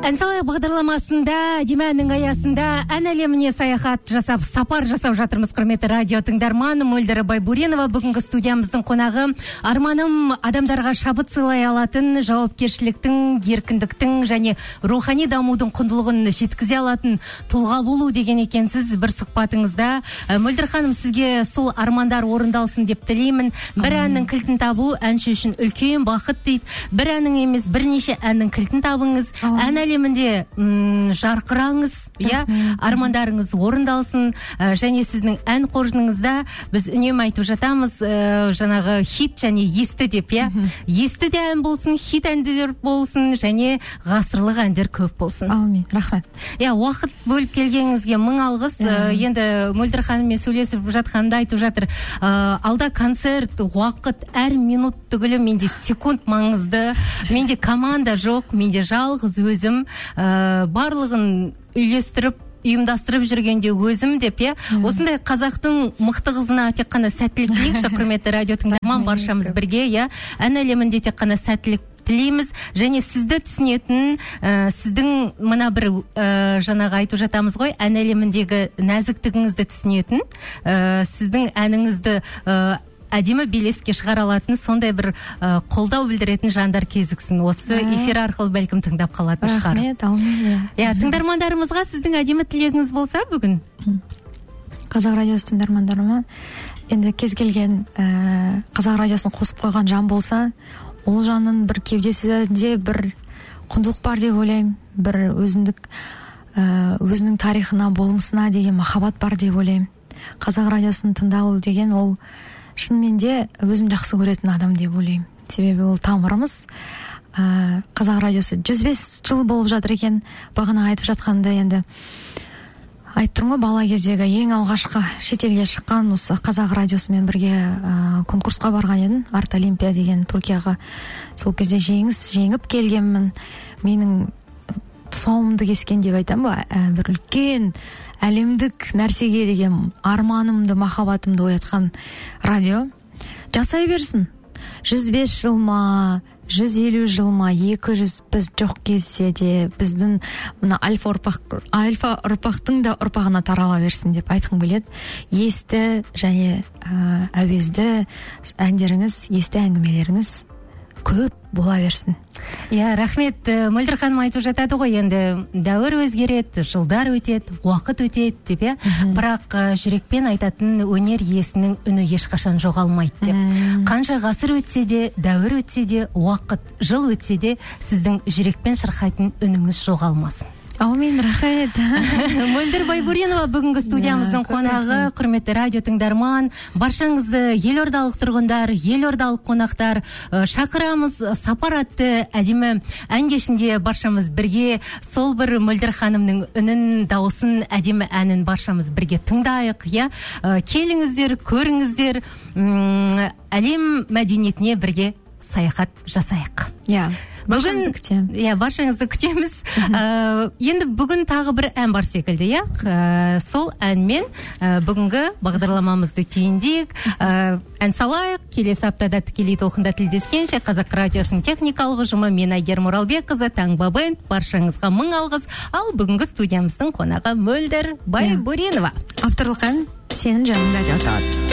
Ән салайық бағдарламасында Димәннің аясында ән әлеміне саяхат жасап, сапар жасап жатырмыз, құрметті радио тыңдарман. Мөлдір Байбуренова бүгінгі студиямыздың қонағы. Арманым адамдарға шабыт сыйлай алатын, жауапкершіліктің, еркіндіктің және рухани дамудың құндылығын жеткізе алатын тұлға болу деген екенсіз бір сұхбатыңызда. Мөлдір ханым, сізге сол армандар орындалсын деп тілеймін. Бір әннің кілтін табу әнші үшін үлкен бақыт дейді. Bir әннің емес, бірнеше әннің кілтін табыңыз. Ән әлемінде жарқыраңыз, армандарыңыз орындалсын, және сіздің ән қоржыныңызда біз үнемі айтып жатамыз, жаңағы хит және есті деп, есті де ән болсын, хит әндер болсын, және ғасырлық әндер көп болсын. Аумин, рахмет. Уақыт бөліп келгеніңізге мың алғыс. Енді Мөлдір ханыммен сөйлесіп жатқанда айтып жатыр, алда концерт, уақыт, әр минут түгілі менде секунд маңызды, менде команда жоқ, менде жалғыз өзім, барлығын үйлестіріп, ұйымдастырып жүргенде өзім деп, осындай қазақтың мықты қызына тек қана сәттілік тілейікші, құрметті радио тыңдарман, баршамыз бірге, ән әлемінде тек қана сәттілік тілейміз, және сізді түсінетін, сіздің мына бір жаңағы айтып жатамыз ғой, ән әлеміндегі нәзіктігіңізді түсінетін, сіздің әніңізді әдемі белеске шығара алатын, сондай бір қолдау білдіретін жандар кезіксін. Осы эфир арқылы бәлкім тыңдап қалатын шығар. Рахмет, аумин. Тыңдармандарымызға сіздің әдемі тілегіңіз болса бүгін? Қазақ радиосы тыңдармандарыма, енді кез келген Қазақ радиосын қосып қойған жан болса, ол жанның бір кеудесінде бір құндылық бар деп ойлаймын. Бір өзінің тарихына, болмысына деген махаббат бар деп ойлаймын. Қазақ радиосын тыңдау деген ол шынымен де өзім жақсы көретін адам деп ойлаймын. Себебі ол тамырымыз. Қазақ радиосы 105 жыл болып жатыр екен. Бағана айтып жатқанда енді айтып тұрмын ғой, бала кездегі ең алғашқы шетелге шыққан осы Қазақ радиосымен бірге конкурсқа барған едім. Арт Олимпия деген Түркияға. Сол кезде жеңіп келгенмін. Менің тұсауымды кескен деп айтам ба, бір үлкен әлемдік нәрсеге деген арманымды, махаббатымды оятқан радио жасай берсін. 105 жыл ма, 150 жыл ма, 200 біз жоқ кезсе де біздің мына альфа ұрпақтың да ұрпағына тарала берсін деп айтқым келеді. Есті және әуезді әндеріңіз, есті әңгімелеріңіз көп бола берсін. Рахмет. Мөлдір ханым айтып жатады ғой, енді дәуір өзгереді, жылдар өтеді, уақыт өтеді деп, бірақ жүрекпен айтатын өнер иесінің үні ешқашан жоғалмайды деп. Қанша ғасыр өтсе де, дәуір өтсе де, уақыт, жыл өтсе де, сіздің жүрекпен шырқайтын үніңіз жоғалмасын. Аумин, рахмет. Мөлдір Байбуренова бүгінгі студиямыздың қонағы, құрметті радио тыңдарман. Баршаңызды елордалық тұрғындар, елордалық қонақтар шақырамыз. Сапар атты әдемі ән кешінде баршамыз бірге сол бір Мөлдір ханымның үнін, дауысын, әдемі әнін баршамыз бірге тыңдайық. Келіңіздер, көріңіздер, әлем мәдениетіне бірге саяхат жасайық. Баршаңызды күтеміз. Баршаңызды күтеміз. Енді бүгін тағы бір ән бар секілді, сол әнмен бүгінгі бағдарламамызды түйіндейік. Ән салайық, келесі аптада тікелей толқында тілдескенше Қазақ радиосының техникалық ұжымы, мен Айгерім Оралбекқызы, Таңба бенд, баршаңызға мың алғыс. Ал бүгінгі студиямыздың қонағы Мөлдір Байбуренова. Авторлық ән сенің жаныңда деп аталады.